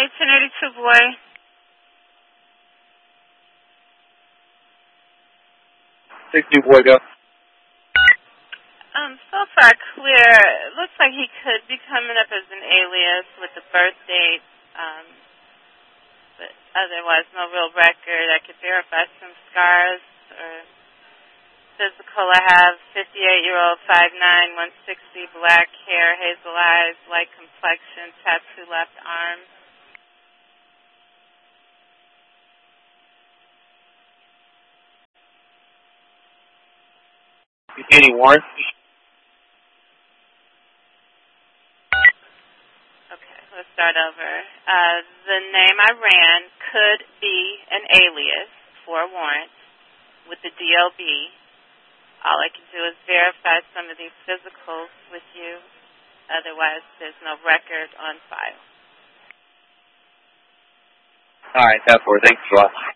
1882 boy. Boy, go. So far clear. It looks like he could be coming up as an alias with the birth date, but otherwise no real record. I could verify some scars or physical. I have 58-year-old, 5'9", 160, black hair, hazel eyes, light complexion, tattoo left arm. Any warrants? Okay, let's start over. The name I ran could be an alias for a warrant with the DLB. All I can do is verify some of these physicals with you. Otherwise, there's no record on file. All right, that's for it. Thanks a lot.